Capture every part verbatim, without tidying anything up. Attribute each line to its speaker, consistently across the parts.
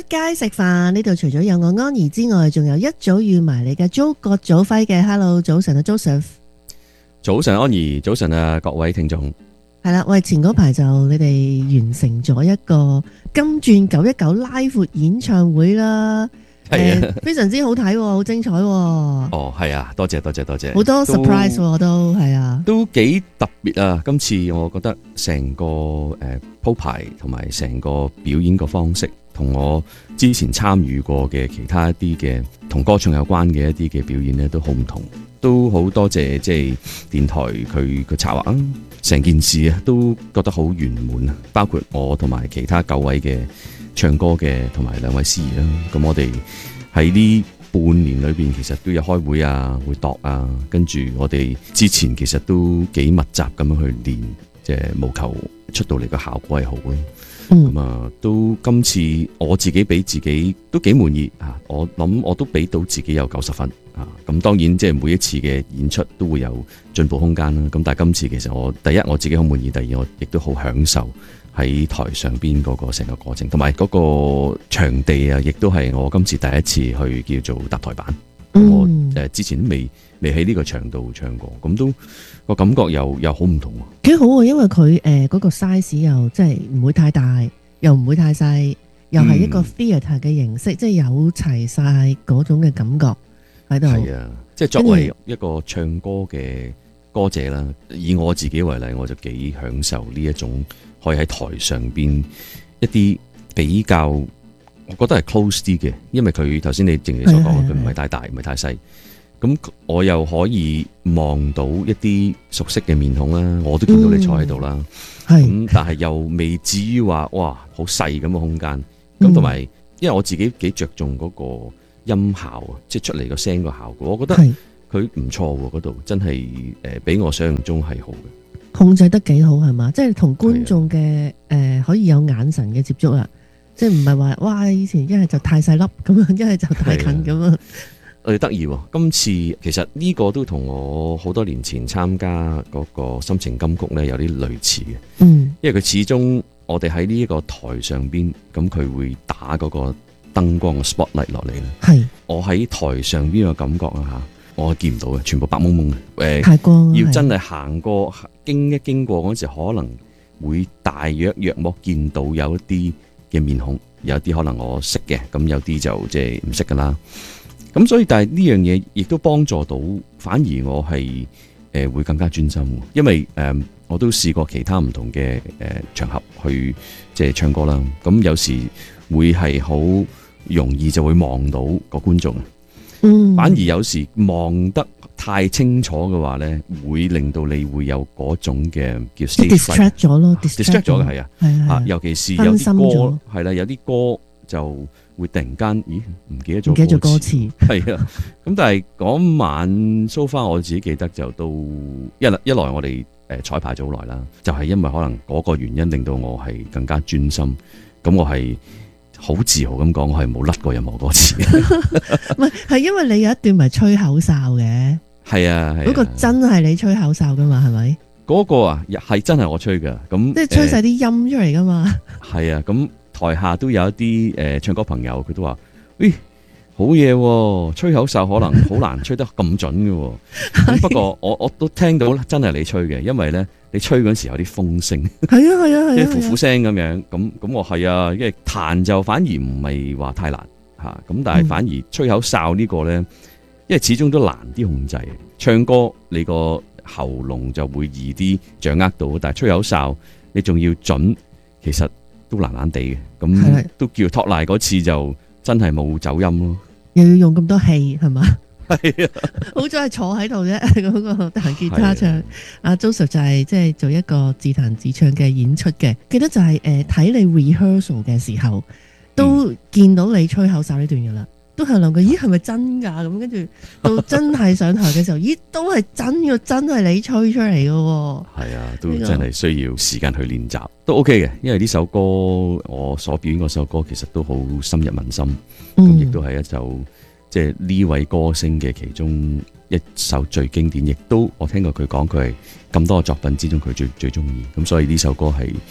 Speaker 1: 街食飯，呢度除咗有我安怡之外，仲有一早預埋你嘅租葛祖輝嘅。 Hello， 早晨啊 Joseph。
Speaker 2: 早晨安怡，早晨啊各位聽眾。
Speaker 1: 係啦，喂，前嗰排就你哋完成咗一個金鑽九一九拉闊演唱會啦。係啊、呃，非常之好睇，好精彩。
Speaker 2: 哦，係啊，多謝多謝多謝，
Speaker 1: 好多 surprise 我都係啊，
Speaker 2: 都幾特別啊！今次我覺得成個誒鋪排同埋成個表演個方式，同我之前參與過嘅其他一啲嘅同歌唱有關嘅一啲嘅表演咧，都好唔同。都好多謝即係電台佢個策劃啊，成件事啊都覺得好圓滿啊！包括我同埋其他九位嘅唱歌嘅同埋兩位司儀啦。咁我哋喺呢半年裏邊，其實都有開會啊，會度啊，跟住我哋之前其實都幾密集咁樣去練，即係務求出到嚟個效果係好咯。咁、嗯、啊，都今次我自己俾自己都幾滿意啊！我諗我都俾到自己有九十分啊！咁當然即係每一次嘅演出都會有進步空間啦。咁但係今次其實我第一我自己好滿意，第二我亦都好享受喺台上邊嗰個成個過程，同埋嗰個場地啊，亦都係我今次第一次去叫做搭台板。嗯、我誒之前都未未喺呢個場度唱過，咁都個感覺又又好唔同喎。幾好啊，因為佢誒嗰個 size 又即係唔會太大，又唔會太細，又係一個 theatre 嘅形式，嗯、即係有齊晒嗰種嘅感覺喺度。係啊，即係作為一個唱歌嘅歌者啦，以我自己為例，我就幾享受呢一種可以喺台上邊一啲比較，我覺得係 close 啲嘅，因為佢頭先你正如所講，佢唔係太大，唔係太細。咁我又可以望到一啲熟悉嘅面孔啦，我都見到你坐喺度啦。咁、嗯、但係又未至於話哇好細咁嘅空間。咁同埋，因為我自己幾着重嗰個音效啊，即係出嚟個聲個效果，我覺得佢唔錯喎，嗰度真係誒比我想象中係好嘅，控制得幾好係嘛？即係同觀眾嘅誒、呃、可以有眼神嘅接觸啦，即係唔係話哇以前一係就太細粒咁樣，一係就太近咁樣。我哋得意喎，今次其實呢個都同我好多年前參加嗰個心情金曲咧有啲類似嘅。嗯，因為佢始終我哋喺呢一個台上邊，咁佢會打嗰個燈光嘅 spotlight 落嚟咧。係，我喺台上邊嘅感覺啊吓，我見唔到嘅，全部白蒙蒙嘅。誒，太光，要真係行過經一經過嗰時，可能會大約約莫見到有一啲嘅面孔，有啲可能我識嘅，咁有啲就即係唔識噶啦。咁所以，但係呢樣嘢亦都幫助到，反而我係誒、呃、會更加專心，因為誒、呃、我都試過其他唔同嘅誒、呃、場合去即係唱歌啦。咁有時會係好容易就會望到個觀眾，嗯，反而有時望得太清楚嘅話咧，會令到你會有嗰種嘅叫 distract 咗咯 ，distract 咗嘅係啊，係啊，尤其是有啲歌係啦，有啲歌就會突然間，咦？唔記得咗，唔記得咗歌詞，係啊。咁但係嗰晚 so far 我自己記得就都一來一來我哋誒彩排咗好耐啦，就係、是、因為可能嗰個原因令到我係更加專心。咁我係好自豪咁講，我係冇甩過任何歌詞。唔係，係因為你有一段咪吹口哨嘅，係啊，嗰、那個真係你吹口哨噶嘛？係咪？嗰、那個啊，係真係我吹噶。咁即係吹晒啲音出嚟噶嘛？係啊，咁。台下都有一啲誒、呃、唱歌朋友，佢都話：喂，好嘢、啊，吹口哨可能好難吹得咁準嘅、啊。咁不過我我都聽到真係你吹嘅，因為咧你吹嗰陣時有啲風聲，係啊係啊係啊，即係呼呼聲咁樣。咁咁我係啊，因為彈就反而唔係話太難嚇，咁、啊、但係反而吹口哨呢個咧，因為始終都難啲控制。唱歌你個喉嚨就會易啲掌握到，但係吹口哨你仲要準，其實都難難地嘅，咁都叫托賴嗰次就真係冇走音咯，又要用咁多氣係嘛？係啊，好在係坐喺度啫，嗰個彈吉他唱。阿 Joseph 就係即係做一個自彈自唱嘅演出嘅，記得就係誒睇你 rehearsal 嘅時候，都見到你吹口哨呢段嘅啦。都係兩句，咦係咪真噶？咁跟住到真係上台嘅時候，咦都係真嘅，真係你吹出嚟嘅。係啊，都真係需要時間去練習，都 OK 嘅。因為呢首歌我所表演嗰首歌，其實都好深入民心，咁亦都係一首即係呢位歌星嘅其中一首最經典，亦都我聽過佢講，佢係咁多作品之中佢最最中意。咁所以呢首歌係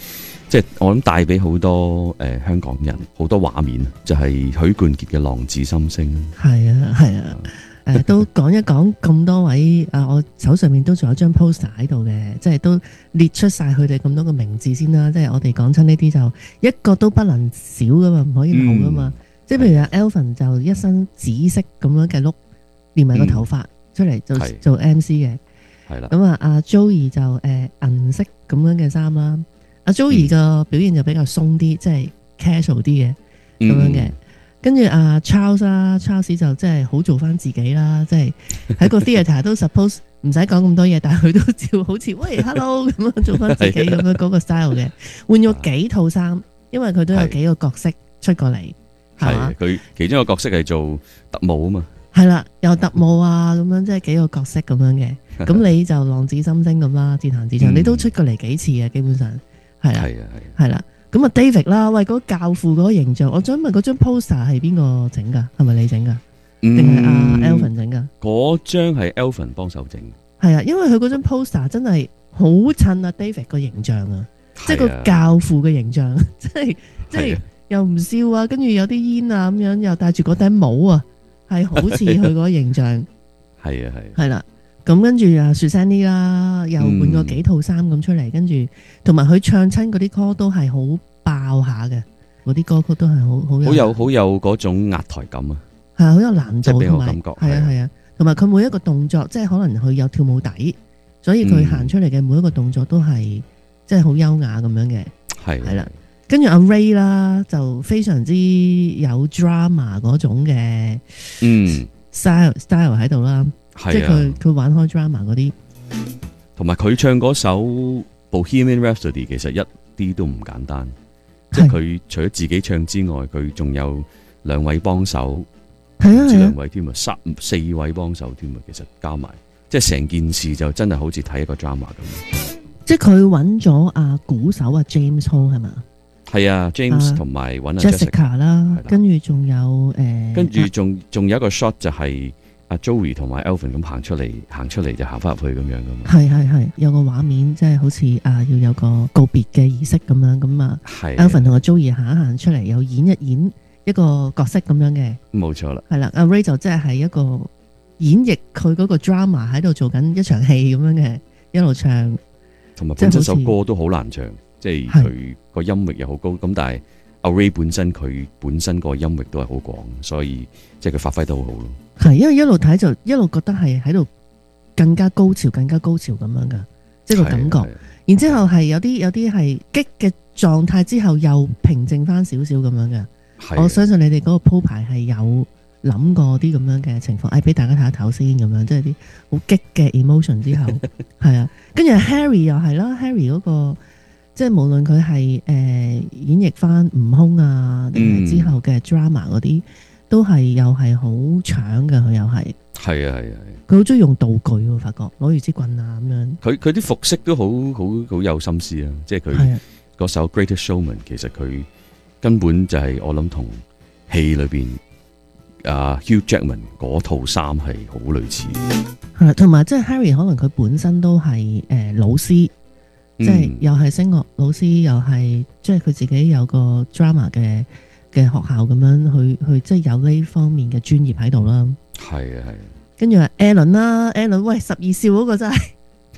Speaker 2: 即係我諗帶俾好多誒、呃、香港人好多畫面，就係、是、許冠傑嘅《浪子心聲》。
Speaker 1: 係啊係啊，誒、呃、都講一講咁多位啊，我手上面都仲有張 poster 喺度嘅，即係都列出晒佢哋咁多個名字先啦。即係我哋講親呢啲就一個都不能少噶嘛，唔可以漏噶嘛。嗯、即係譬如阿 Alvin 就一身紫色咁樣嘅 look，連埋個頭髮出嚟做、嗯、做 M C 嘅。係啦。咁啊，阿 Joey 就誒銀、呃、色咁樣嘅衫啦。阿 Joey 個表現就比較鬆啲，即係 casual 啲嘅咁樣嘅。跟住阿 Charles 啊 ，Charles 就即係好做翻自己啦，即係喺個 theatre 都 suppose 唔使講咁多嘢，但係佢都照好似喂 hello 咁樣做翻自己咁樣嗰個 style 嘅。換咗幾套衫，因為佢都有幾個角色出過嚟，係嘛？
Speaker 2: 佢其中一個角色係做特務啊嘛。係
Speaker 1: 啦，有特務啊咁樣，即係幾個角色咁樣嘅。咁你就浪子心聲咁啦，自彈自唱，你都出過嚟幾次嘅，基本上。係啦，係啦，咁啊 David 啦，喂，嗰個教父嗰個形象，我想問嗰張 poster 係邊個整噶？係咪你整噶？定係阿 Alvin 整噶？嗰
Speaker 2: 張係 Alvin 幫手整。
Speaker 1: 係啊，因為佢嗰張 poster 真係好襯阿 David 個形象啊，即係個教父嘅形象，即係即係又唔笑啊，跟住有啲煙啊咁樣，又戴住嗰頂帽啊，係好似佢嗰個形象。
Speaker 2: 係啊係。
Speaker 1: 係啦。咁跟住啊，Susanne 啦，又換過幾套衫咁出嚟，跟住同埋佢唱親嗰啲歌都係好爆下嘅，嗰啲歌曲都係好好有好有
Speaker 2: 好有嗰種壓台感啊，
Speaker 1: 係好有難度同埋
Speaker 2: 感覺，
Speaker 1: 係啊係啊，同埋佢每一個動作，即係可能佢有跳舞底，所以佢行出嚟嘅每一個動作都係即係好優雅咁樣嘅，係係啦。跟住阿 Ray 啦，就非常之有 drama 嗰種嘅嗯 style style 喺度啦。即係佢佢玩開 drama 嗰啲，
Speaker 2: 同埋佢唱嗰首 Bohemian Rhapsody 其實一啲都唔簡單，即係佢除咗自己唱之外，佢仲有兩位幫手，係啊，唔止兩位添啊，三四位幫手添啊，其實加埋，即係成件事就真係好似睇一個 drama 咁。即係佢揾咗阿鼓手阿 James Hall 係嘛？係啊 ，James 同埋揾阿 Jessica 啦，跟住仲有誒，跟住仲仲有一個 shot 就係。阿 Joey 同埋 Alvin 咁行出嚟，行出嚟就行翻入去咁樣噶嘛。係係係，有個畫面即係好似啊，要有個告別嘅儀式咁樣咁啊。係。Alvin 同阿 Joey 行一行出嚟，又演一演一個角色咁樣嘅。冇錯啦。係啦，阿 Ray 就即係係一個演繹佢嗰個 drama 喺度做緊一場戲咁樣嘅，一路唱。同埋本身首歌都好難唱，即係佢個音域又好高，咁但係阿 Ray 本身佢本身個音域都係好廣，所以即係佢發揮得好好咯。係，因為一路睇就一路覺得係喺度更加高潮，更加高潮咁樣噶，即係個感覺。然之後係有啲有啲係激嘅狀態之後又平靜翻少少咁樣嘅。我相信你哋嗰個鋪排係有諗過啲咁樣嘅情況，誒，俾大家睇一睇先咁樣，即係啲好激嘅 emotion 之後，係啊。跟住 Harry 又係啦 ，Harry 嗰個即係無論佢係誒演繹翻悟空啊，定係之後嘅 drama 嗰啲。都係又係好搶嘅，佢又係。係啊係啊係。佢好中意用道具喎，發覺攞住支棍啊咁樣。佢佢啲服飾都好好好有心思啊！即係佢嗰首《Greatest Showman》，其實佢根本就係我諗同戲裏邊啊 Hugh Jackman 嗰套衫係好類似。係，同埋即係 Harry 可能佢本身都係誒、呃、老師，嗯、即係又係聲樂老師，又係即係佢自己有個 drama 嘅。嘅學校咁樣去去即係有呢方面嘅專業喺度啦。係啊係。跟住啊 Alan 啦 Alan 喂十二少嗰個真係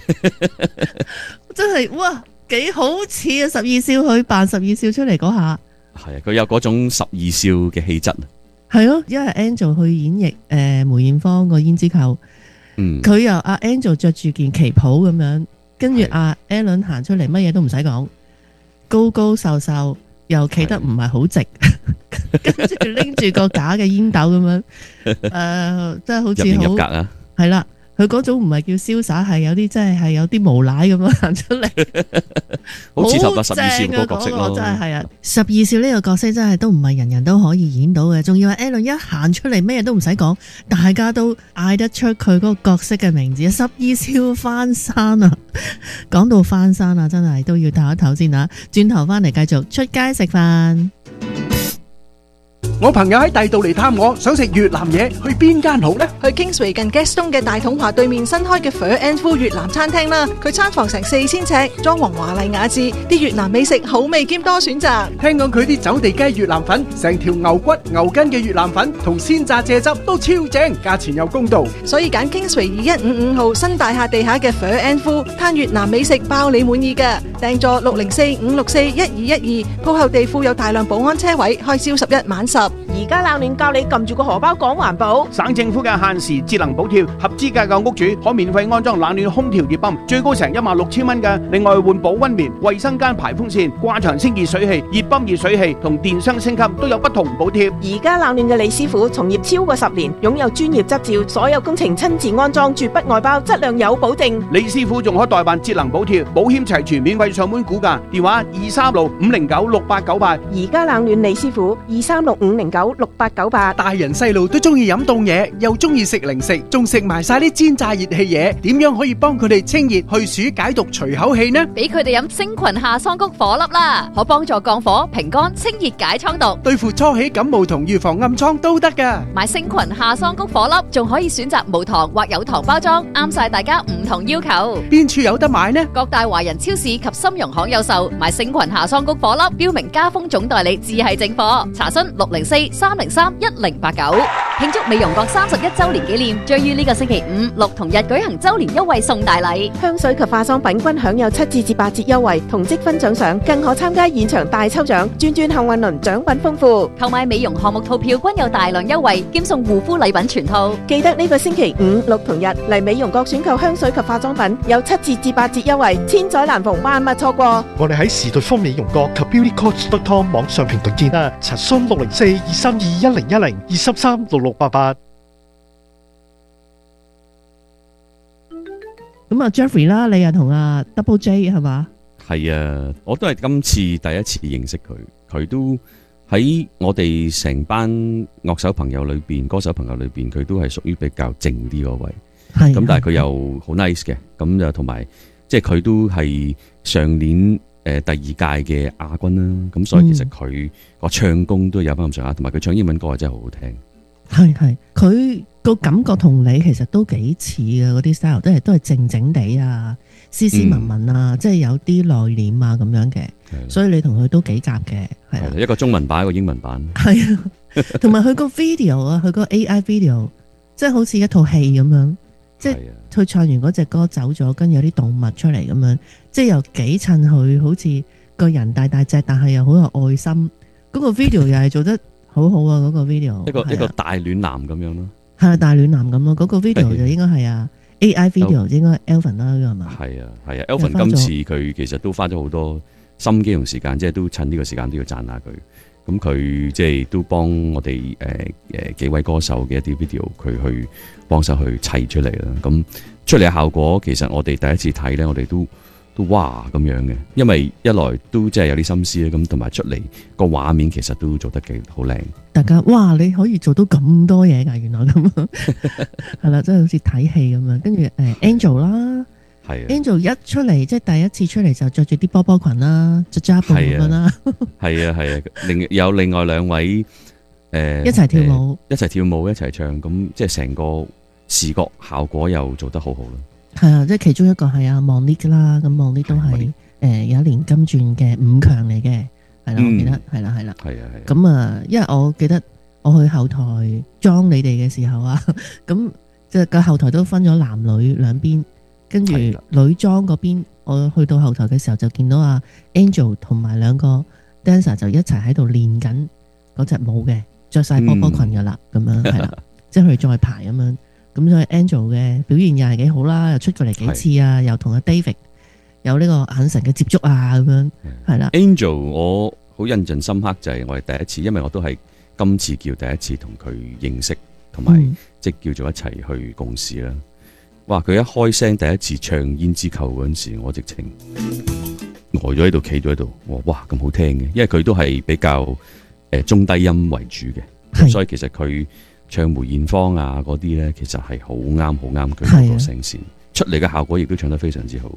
Speaker 2: 真係哇幾好似啊十二少去扮十二少出嚟嗰下。係啊，佢有嗰種十二少嘅氣質。係咯，因為 Angel 去演繹誒、呃、梅艷芳個胭脂扣，嗯，佢由阿 Angel 着住件旗袍咁樣，跟住阿 Alan 行出嚟乜嘢都唔使講，高高瘦瘦。又企得唔係好直，跟住拎住個假嘅煙斗咁樣，誒、呃，即係好似好入格啊！係啦，佢嗰種唔係叫瀟灑，係有啲真係係有啲無賴咁樣行出嚟，好似頭髮十二少個角色咯，真係係啊！十二少呢個角色真係都唔係人人都可以演到嘅，仲要係 Alan 一行出嚟咩都唔使講，大家都嗌得出佢嗰個角色嘅名字，十二少翻山啊！講到翻山啊，真係都要唞一唞先啊！轉頭翻嚟繼續出街食飯。
Speaker 3: 我朋友喺第度嚟探我，想食越南嘢，去邊間好呢？
Speaker 4: 去 Kingsway 近 Gaston 嘅大統華對面新開嘅 Pho and Phu 越南餐廳啦。佢餐房成四千尺，裝潢華麗雅致，啲越南美食好味兼多選擇。
Speaker 3: 聽講佢啲走地雞越南粉，成條牛骨牛筋嘅越南粉同鮮榨蔗汁都超正，價錢又公道，
Speaker 4: 所以揀 Kingsway 二一五五號新大廈地下嘅 Pho and Phu，攤越南美食包你滿意㗎。訂座六零四五六四一二一二，鋪後地庫有大量保安車位，開朝十一晚十。
Speaker 5: 而家冷暖教你撳住個荷包講環保，
Speaker 6: 省政府嘅限時節能補貼，合資格嘅屋主可免費安裝冷暖空調熱泵，最高成一萬六千蚊嘅。另外換保溫棉、衛生間排風扇、掛牆清熱水器、熱泵熱水器同電箱升級都有不同補貼。
Speaker 5: 而家冷暖嘅李師傅從業超過十年，擁有專業執照，所有工程親自安裝，絕不外包，質量有保證。
Speaker 6: 李師傅仲可代辦節能補貼，保險齊全，免費上門估價，電話二三六五零九六八九八。
Speaker 5: 而家冷暖李師傅二三六五零九六八九八。
Speaker 3: 大人細路都中意飲凍嘢，又中意食零食，仲食埋晒啲煎炸熱氣嘢，點樣可以幫佢哋清熱去暑解毒除口氣呢？
Speaker 7: 俾佢哋飲星群夏桑菊火粒啦，可幫助降火平肝清熱解瘡毒，
Speaker 3: 對付初起感冒同預防暗瘡都得噶。
Speaker 7: 買星群夏桑菊火粒仲可以選擇無糖或有糖包裝，啱晒大家唔同要求。
Speaker 3: 邊處有得買呢？
Speaker 7: 各大華人超市及深融行有售。買星群夏桑菊火粒，標明加豐總代理，只係正貨。查詢六零四三零三一零八九。慶祝美容閣三十一周年紀念，將於呢個星期五、六同日舉行周年優惠送大禮，
Speaker 5: 香水及化妝品均享有七至至八折優惠，同積分獎賞，更可參加現場大抽獎，轉轉幸運輪，獎品豐富。
Speaker 7: 購買美容項目套票均有大量優惠，兼送護膚禮品全套。
Speaker 5: 記得呢個星期五、六同日嚟美容閣選購香水及化妝品，有七折至八折優惠，千載難逢，萬勿錯過。
Speaker 8: 我哋喺時代方美容閣及 beauty coach dot com 網上平台見啊！查詢六零四二三二一零一零二三三六六八八。
Speaker 1: 咁啊 Jeffrey 啦，你又同阿 Double J 係嘛？
Speaker 2: 係啊，我都係今次第一次認識佢，佢都喺我哋成班樂手朋友裏邊、歌手朋友裏邊，佢都係屬於比較靜啲嗰位。係咁，但係佢又好 nice 嘅，咁就同埋即係佢都係上年誒、呃、第二屆嘅亞軍啦。咁所以其實佢個唱功都有翻咁上下，同埋佢唱英文歌係真係好好聽。係係，佢個感覺同你其實都幾似嘅，嗰啲 style 都係都係靜靜地啊，斯斯文文啊，嗯、即係有啲內斂啊咁樣嘅，所以你同佢都幾夾嘅，係啊，一個中文版一個英文版，係啊，同埋佢個 video 啊，佢個 A I video 即係好似一套戲咁樣，即係佢唱完嗰隻歌走咗，跟住有啲動物出嚟咁樣，即係又幾襯佢好似個人大大隻，但係又好有愛心，嗰、嗰個 video 又係做得好好啊！嗰、嗰個 video 一個一個大暖男咁樣咯，係啊，大暖男咁咯。嗰、嗰個 video 就應該係啊 A I video， 應該 Elvin 啦，係嘛？係啊係啊 ，Elvin 今次佢其實都花咗好多心機同時間，即係都趁呢個時間都要讚下佢。咁佢即係都幫我哋誒誒幾位歌手嘅一啲 video，佢去幫手去砌出嚟啦。咁出嚟嘅效果，其實我哋第一次睇咧，我哋都。都哇咁樣嘅，因為一來都即係有啲心思咧，咁同埋出嚟個畫面其實都做得幾好靚。大家哇，你可以做到咁多嘢㗎，原來咁係啦，真係好似睇戲咁樣。跟住誒 Angel 啦，係 Angel 一出嚟即係第一次出嚟就着住啲波波裙啦，着揸布咁樣啦，係啊係啊，另有另外兩位誒、呃、一齊跳舞，呃、一齊跳舞一齊唱，咁即係成個視覺效果又做得好好啦。係啊，即係其中一個係阿 Monique 啦，咁 Monique 都係誒、呃、有一年金鑽嘅五強嚟嘅，係啦、嗯，我記得係啦係啦，係啊係。咁啊，因為我記得我去後台裝你哋嘅時候啊，咁即係個後台都分咗男女兩邊，跟住女裝嗰邊，我去到後台嘅時候就見到阿 Angel 同埋兩個 dancer 就一齊喺度練緊嗰隻舞嘅，着晒波波裙噶啦，咁、嗯、樣係啦，即係佢哋再排咁樣。咁所以 Angel 嘅表現又係幾好啦，又出過嚟幾次啊，又同阿 David 有呢個眼神嘅接觸啊，咁樣係啦。Angel 我好印象深刻就係我哋第一次，因為我都係今次叫第一次同佢認識，同埋、嗯、即係叫做一齊去共事啦。哇！佢一開聲第一次唱《胭脂扣》嗰陣時，我直情呆咗喺度，企咗喺度，我哇咁好聽嘅，因為佢都係比較誒、呃、中低音為主嘅，所以其實佢。唱梅艷芳啊嗰啲咧，其實係好啱好啱佢個聲線，出嚟嘅效果亦都唱得非常之好。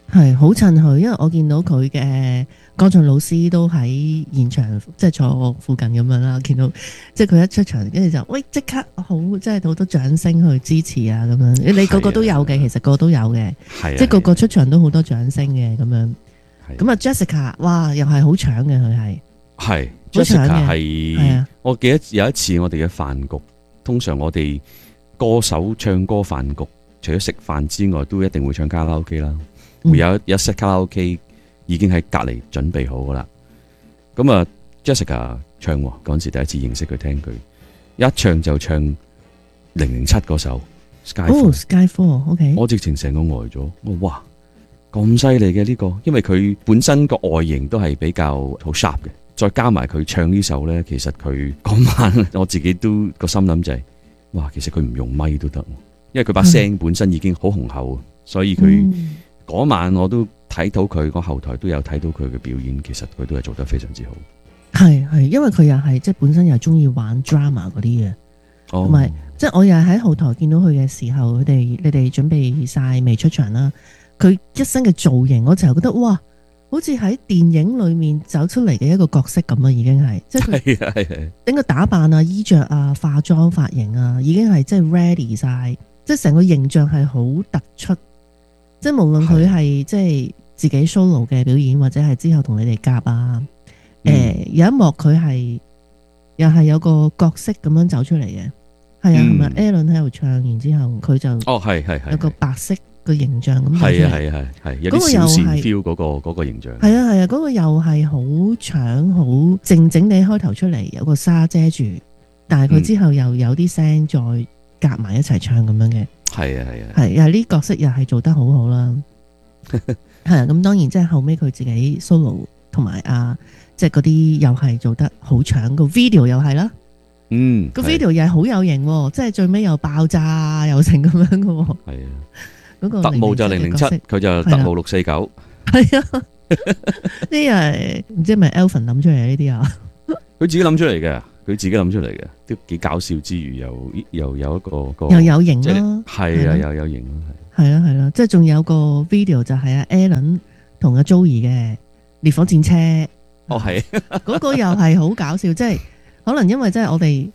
Speaker 1: 係好襯佢，因為我見到佢嘅歌唱老師都喺現場，即係坐我附近咁樣啦。見到即係佢一出場，跟住就喂即刻好，即係好多掌聲去支持啊咁樣。你個個都有嘅，其實個個都有嘅，即係個個出場都好多掌聲嘅咁樣。咁啊 Jessica， 哇，又係好搶嘅佢係。係
Speaker 2: Jessica 係，我記得有一次我哋嘅飯局，通常我哋歌手唱歌飯局，除咗食飯之外，都一定會唱卡拉 OK 啦。會有一 set 卡拉 OK 已經喺隔籬準備好噶啦，咁啊 Jessica 唱嗰陣時第一次認識佢，聽佢一唱就唱零零七嗰首 Skyfall，
Speaker 1: Skyfall OK，
Speaker 2: 我直情成個呆咗，我哇咁犀利嘅呢個，因為佢本身個外形都係比較好 sharp 嘅，再加埋佢唱呢首咧，其實佢嗰晚我自己都個心諗就係、是，哇，其實佢唔用咪都得，因為佢把聲本身已經好雄厚，所以佢。嗯嗰晚我都睇到佢個後台都有睇到佢嘅表演，其實佢都係做得非常之好。
Speaker 1: 係係，因為佢又係即係本身又中意玩 drama 嗰啲嘅，同埋即係我又喺後台見到佢嘅時候，佢哋你哋準備晒未出場啦，佢一身嘅造型，我就覺得哇，好似喺電影裏面走出嚟嘅一個角色咁啊，已經係即係佢整個打扮啊、衣着啊、化妝、髮型啊，已經係即係 ready 晒，即係成個形象係好突出。即係無論佢係即係自己 solo 嘅表演，或者係之後同你哋夾啊，誒、嗯呃、有一幕佢係又係有個角色咁樣走出嚟嘅，係啊，係咪 Alan 喺度唱，然之後佢就
Speaker 2: 哦係係係
Speaker 1: 有個白色嘅形象咁，
Speaker 2: 係啊係係係有啲小線 feel 嗰個嗰個形象，
Speaker 1: 係啊係啊，嗰個又係好搶好靜靜地開頭出嚟，有個紗遮住，但係佢之後又有啲聲再夾埋一齊唱咁樣嘅。
Speaker 2: 係啊係啊，
Speaker 1: 係又呢角色又係做得好好啦，係啊，咁當然即係後尾佢自己 solo 同埋啊，即係嗰啲又係做得好搶，個 video 又係啦，嗯，個 video 又係好有型，即係最尾又爆炸又成咁樣嘅，係啊，嗰個特務就零零七，佢就特務六四九，係啊，呢係唔知係咪 Alvin 諗出嚟呢啲啊？
Speaker 2: 佢自己諗出嚟嘅。佢自己諗出嚟嘅，都幾搞笑之餘，又又有一個個
Speaker 1: 又有型咯，
Speaker 2: 係啊，又有型咯，
Speaker 1: 係啊係啦，即係仲有個 video 就係阿 Alan 同阿 Joey 嘅烈火戰車，
Speaker 2: 哦係，
Speaker 1: 嗰個又係好搞笑，即係可能因為即係我哋